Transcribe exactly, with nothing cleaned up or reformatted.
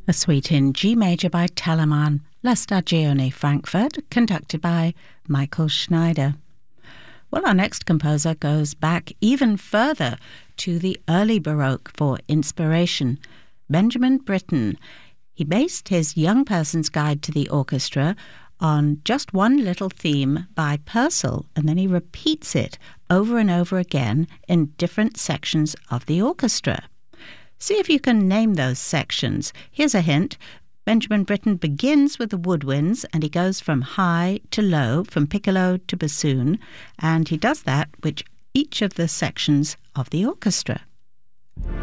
A suite in G major by Telemann, La Stagione, Frankfurt, conducted by Michael Schneider. Well, our next composer goes back even further to the early Baroque for inspiration. Benjamin Britten. He based his Young Person's Guide to the Orchestra on just one little theme by Purcell, and then he repeats it over and over again in different sections of the orchestra. See if you can name those sections. Here's a hint. Benjamin Britten begins with the woodwinds, and he goes from high to low, from piccolo to bassoon, and he does that with each of the sections of the orchestra.